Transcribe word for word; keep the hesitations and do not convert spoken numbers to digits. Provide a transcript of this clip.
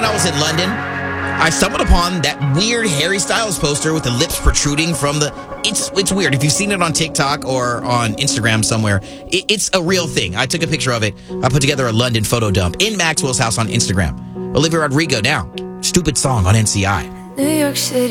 I was in London, I stumbled upon that weird Harry Styles poster with the lips protruding from the... It's it's weird. If you've seen it on TikTok or on Instagram somewhere, it, it's a real thing. I took a picture of it. I put together a London photo dump in Maxwell's house on Instagram. Olivia Rodrigo now. Stupid Song on N C I. New York City.